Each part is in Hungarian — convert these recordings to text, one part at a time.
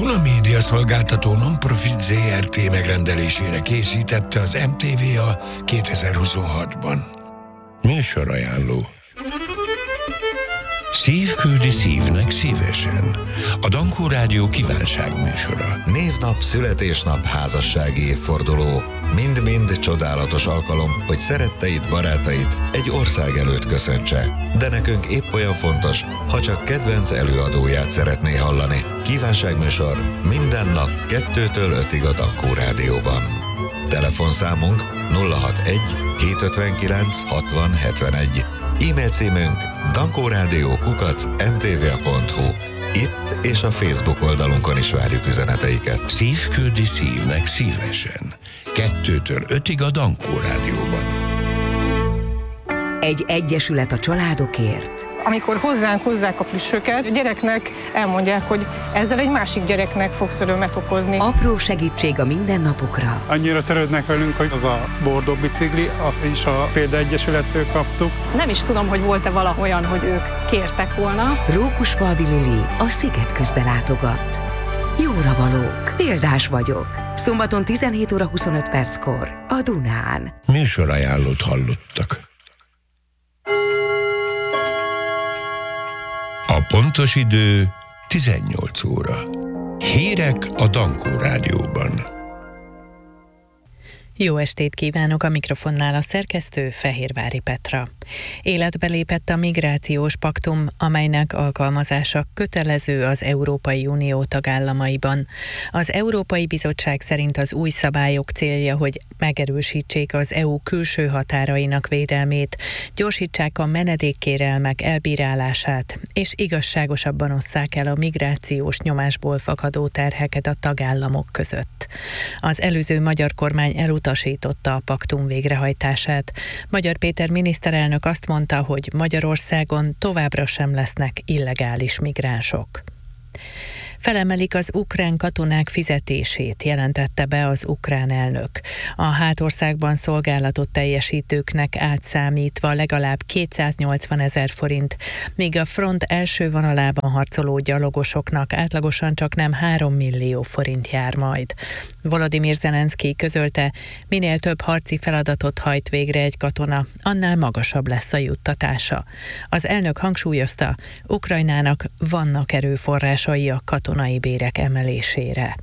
Duna Média szolgáltató non-profit ZRT megrendelésére készítette az MTVA 2026-ban. Műsorajánló. Szív küldi szívnek szívesen. A Dankó Rádió kívánságműsora. Névnap, születésnap, házassági évforduló. Mind-mind csodálatos alkalom, hogy szeretteid, barátaid egy ország előtt köszöntse. De nekünk épp olyan fontos, ha csak kedvenc előadóját szeretné hallani. Kívánságműsor minden nap 2-től 5-ig a Dankó Rádióban. Telefonszámunk 061 759 60 71. E-mail címünk dankoradio@mtva.hu. Itt és a Facebook oldalunkon is várjuk üzeneteiket. Szív küldi szívnek szívesen. 2-től 5-ig a Dankó Rádióban. Egy egyesület a családokért. Amikor hozzánk hozzák a plüssöket, a gyereknek elmondják, hogy ezzel egy másik gyereknek fogsz örömet okozni. Apró segítség a mindennapokra. Annyira törődnek velünk, hogy az a Bordó bicikli, azt is a Példaegyesülettől kaptuk. Nem is tudom, hogy volt-e valahol, hogy ők kértek volna. Rókusfalvi Lili a Sziget közbe látogat. Jóra valók, példás vagyok. Szombaton 17 óra 25 perckor a Dunán. Műsorajánlót hallottak. A pontos idő 18 óra. Hírek a Dankó Rádióban. Jó estét kívánok, a mikrofonnál a szerkesztő Fehérvári Petra. Életbe lépett a migrációs paktum, amelynek alkalmazása kötelező az Európai Unió tagállamaiban. Az Európai Bizottság szerint az új szabályok célja, hogy megerősítsék az EU külső határainak védelmét, gyorsítsák a menedékkérelmek elbírálását, és igazságosabban osszák el a migrációs nyomásból fakadó terheket a tagállamok között. Az előző magyar kormány elutasította a paktum végrehajtását. Magyar Péter miniszterelnök azt mondta, hogy Magyarországon továbbra sem lesznek illegális migránsok. Felemelik az ukrán katonák fizetését, jelentette be az ukrán elnök. A hátországban szolgálatot teljesítőknek átszámítva legalább 280 000 forint, míg a front első vonalában harcoló gyalogosoknak átlagosan csak nem 3 millió forint jár majd. Volodymyr Zelenszkij közölte, minél több harci feladatot hajt végre egy katona, annál magasabb lesz a juttatása. Az elnök hangsúlyozta, Ukrajnának vannak erőforrásai a katonai bérek emelésére.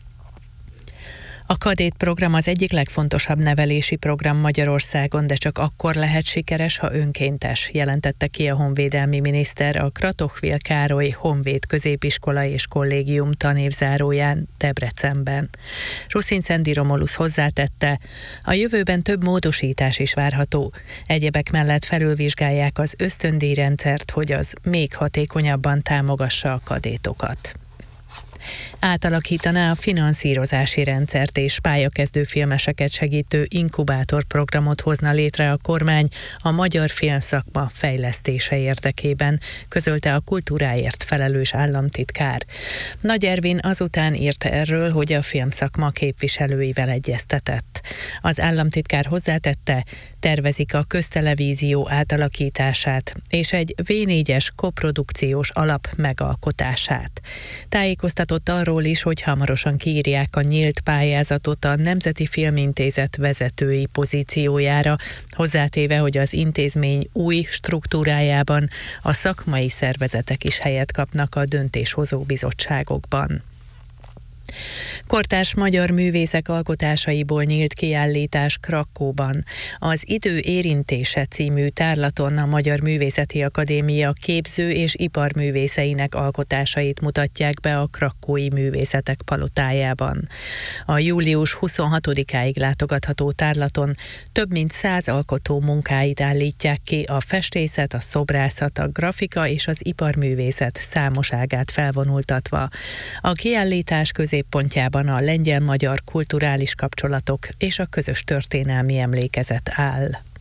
A Kadét program az egyik legfontosabb nevelési program Magyarországon, de csak akkor lehet sikeres, ha önkéntes, jelentette ki a honvédelmi miniszter a Kratochvil Károly Honvéd Középiskola és Kollégium tanévzáróján Debrecenben. Ruszinszendi Romulusz hozzátette, a jövőben több módosítás is várható. Egyebek mellett felülvizsgálják az ösztöndíjrendszert, hogy az még hatékonyabban támogassa a kadétokat. Átalakítaná a finanszírozási rendszert és pályakezdő filmeseket segítő inkubátorprogramot hozna létre a kormány a magyar filmszakma fejlesztése érdekében, közölte a kultúráért felelős államtitkár. Nagy Ervin azután írt erről, hogy a filmszakma képviselőivel egyeztetett. Az államtitkár hozzátette, tervezik a köztelevízió átalakítását és egy V4-es koprodukciós alap megalkotását. Tájékoztatott arról is, hogy hamarosan kiírják a nyílt pályázatot a Nemzeti Filmintézet vezetői pozíciójára, hozzátéve, hogy az intézmény új struktúrájában a szakmai szervezetek is helyet kapnak a döntéshozó bizottságokban. Kortárs magyar művészek alkotásaiból nyílt kiállítás Krakkóban. Az Idő érintése című tárlaton a Magyar Művészeti Akadémia képző és iparművészeinek alkotásait mutatják be a krakkói művészetek palotájában. A július 26-áig látogatható tárlaton több mint 100 alkotó munkáit állítják ki a festészet, a szobrászat, a grafika és az iparművészet számos ágát felvonultatva. A kiállítás középpontjában a lengyel-magyar kulturális kapcsolatok és a közös történelmi emlékezet áll.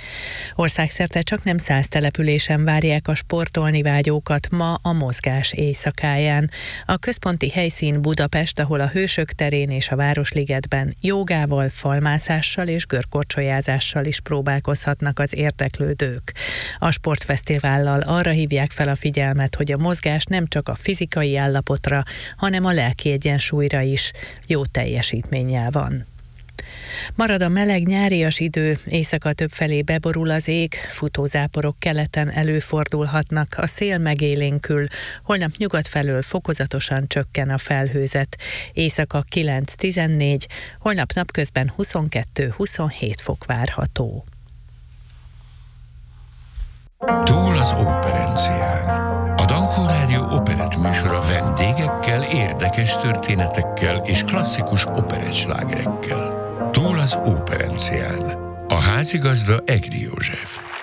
Országszerte csaknem 100 településen várják a sportolni vágyókat ma a mozgás éjszakáján. A központi helyszín Budapest, ahol a Hősök terén és a Városligetben jógával, falmászással és görkorcsolyázással is próbálkozhatnak az érdeklődők. A sportfesztivállal arra hívják fel a figyelmet, hogy a mozgás nem csak a fizikai állapotra, hanem a lelki egyensúlyra is jó teljesítménnyel van. Marad a meleg nyárias idő, éjszaka többfelé beborul az ég, futózáporok keleten előfordulhatnak, a szél megélénkül, holnap nyugat felől fokozatosan csökken a felhőzet. Éjszaka 9-14, holnap napközben 22-27 fok várható. Túl az óperencián. A Dankó Rádió operett műsora vendégekkel, érdekes történetekkel és klasszikus operettslágerekkel. Túl az óperencián. A házigazda Egri József.